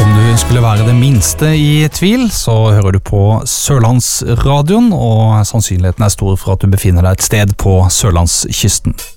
Skulle være det minste i tvil, så hører du på Sørlandsradioen, og sannsynligheten er stor for at du befinner deg et sted på Sørlandskysten.